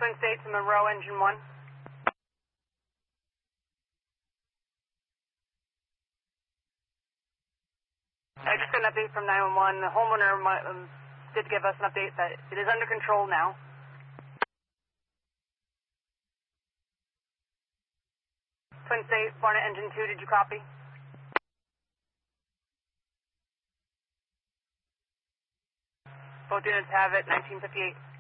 Twin States, Monroe, engine 1. I just got an update from 911. The homeowner did give us an update that it is under control now. Twin State, Barnett, engine 2, did you copy? Both units have it, 1958.